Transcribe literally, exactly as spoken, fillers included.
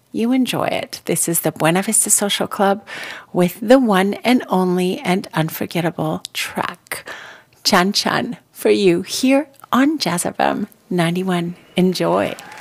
you enjoy it. This is the Buena Vista Social Club with the one and only and unforgettable track, Chan Chan, for you here on Jazz F M ninety-one. Enjoy.